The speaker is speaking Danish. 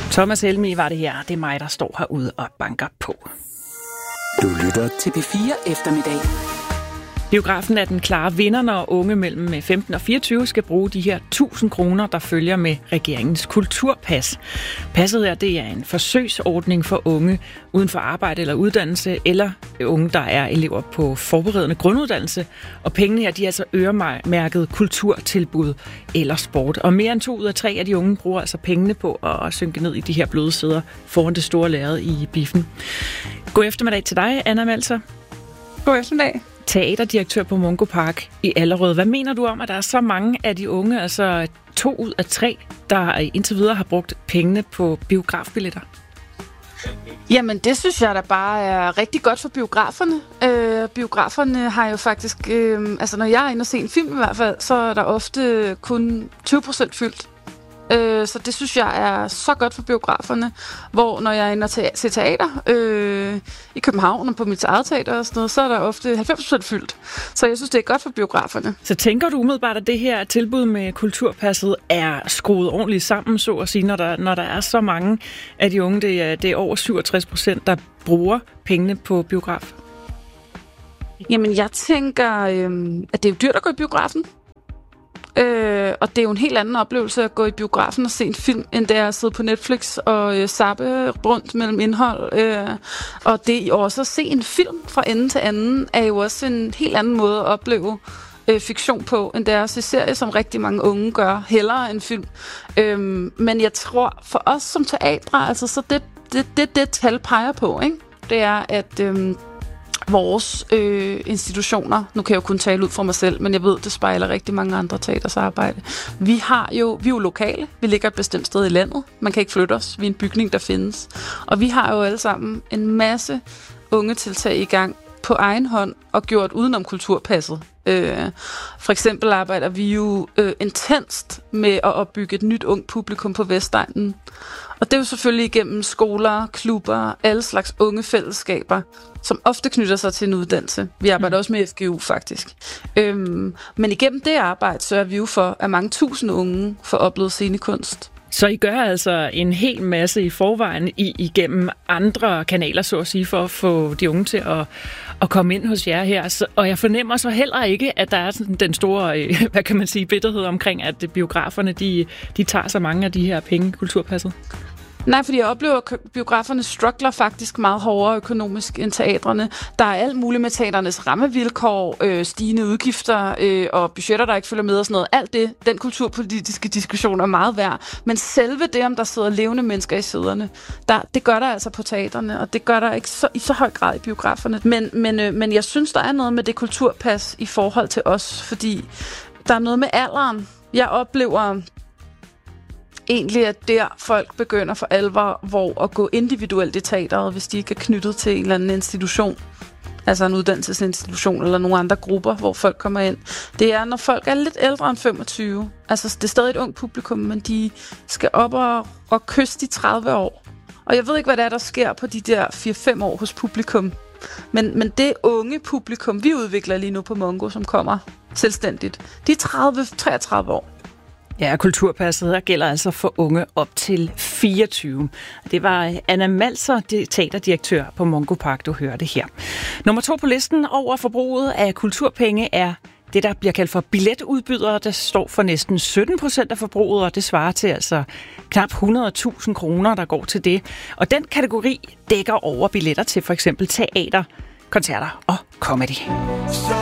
Thomas Helmig var det her. Det er mig, der står herude og banker på. Du lytter til P4 Eftermiddag. Biografen er den klare vinder, når unge mellem 15 og 24 skal bruge de her 1000 kroner, der følger med regeringens kulturpas. Passet her, det er en forsøgsordning for unge uden for arbejde eller uddannelse, eller unge, der er elever på forberedende grunduddannelse. Og pengene her, de er altså øremærket kulturtilbud eller sport. Og mere end 2 ud af 3 af de unge bruger altså pengene på at synke ned i de her bløde sæder foran det store lærred i biffen. God eftermiddag til dig, Anna Meltzer. God eftermiddag. Teaterdirektør på Mungo Park i Allerød. Hvad mener du om, at der er så mange af de unge, altså 2 ud af 3, der indtil videre har brugt pengene på biografbilletter? Jamen, det synes jeg da bare er rigtig godt for biograferne. Biograferne har jo faktisk... når jeg er inde og se en film i hvert fald, så er der ofte kun 20% fyldt. Så det synes jeg er så godt for biograferne, hvor når jeg er inde og ser teater i København og på mit eget teater og sådan noget, så er der ofte 90% fyldt. Så jeg synes, det er godt for biograferne. Så tænker du umiddelbart, at det her tilbud med kulturpasset er skruet ordentligt sammen, så at sige, når der er så mange af de unge, det er over 67%, der bruger pengene på biograf? Jamen, jeg tænker, at det er jo dyrt at gå i biografen. Og det er jo en helt anden oplevelse at gå i biografen og se en film, end det er at sidde på Netflix og zappe rundt mellem indhold. Og det også at se en film fra ende til anden, er jo også en helt anden måde at opleve fiktion på, end det er at se serie, som rigtig mange unge gør, hellere end film. Men jeg tror, for os som teatre, altså så det tal peger på, ikke? Det er, at... vores institutioner, nu kan jeg jo kun tale ud fra mig selv, men jeg ved, det spejler rigtig mange andre teaters arbejde. Vi er jo lokale. Vi ligger et bestemt sted i landet. Man kan ikke flytte os. Vi er en bygning, der findes. Og vi har jo alle sammen en masse unge tiltag i gang på egen hånd og gjort udenom kulturpasset. For eksempel arbejder vi jo intenst med at opbygge et nyt ung publikum på Vestegnen. Og det er jo selvfølgelig igennem skoler, klubber, alle slags unge fællesskaber, som ofte knytter sig til en uddannelse. Vi arbejder også med FGU, faktisk. Men igennem det arbejde sørger vi jo for, at mange tusind unge får oplevet scenekunst. Så I gør altså en hel masse i forvejen igennem andre kanaler, så at sige, for at få de unge til at komme ind hos jer her. Og jeg fornemmer så heller ikke, at der er sådan den store, hvad kan man sige, bitterhed omkring, at biograferne, de tager så mange af de her penge, kulturpasset. Nej, fordi jeg oplever, at biograferne struggler faktisk meget hårdere økonomisk end teatrene. Der er alt muligt med teaternes rammevilkår, stigende udgifter og budgetter, der ikke følger med og sådan noget. Alt det, den kulturpolitiske diskussion er meget værd. Men selve det, om der sidder levende mennesker i sæderne, det gør der altså på teatrene, og det gør der ikke i så høj grad i biograferne. Men jeg synes, der er noget med det kulturpas i forhold til os, fordi der er noget med alderen. Jeg oplever... egentlig at der folk begynder for alvor at gå individuelt i teateret, hvis de ikke er knyttet til en eller anden institution. Altså en uddannelsesinstitution eller nogle andre grupper, hvor folk kommer ind. Det er, når folk er lidt ældre end 25. Altså det er stadig et ungt publikum, men de skal op og kysse de 30 år. Og jeg ved ikke, hvad der sker på de der 4-5 år hos publikum. Men det unge publikum, vi udvikler lige nu på Mungo, som kommer selvstændigt, de er 30-33 år. Ja, kulturpasset her gælder altså for unge op til 24. Det var Anna Meltzer, teaterdirektør på Mungo Park, du hørte her. Nummer 2 på listen over forbruget af kulturpenge er det, der bliver kaldt for billetudbydere. Der står for næsten 17% af forbruget, og det svarer til altså knap 100.000 kroner, der går til det. Og den kategori dækker over billetter til for eksempel teater, koncerter og comedy.